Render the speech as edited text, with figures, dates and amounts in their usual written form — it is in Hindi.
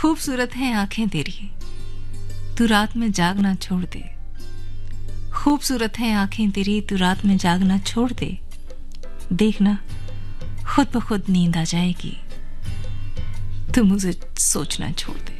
खूबसूरत हैं आंखें तेरी, तू रात में जागना छोड़ दे। खूबसूरत हैं आंखें तेरी, तू रात में जागना छोड़ दे। देखना खुद ब खुद नींद आ जाएगी, तू मुझे सोचना छोड़ दे।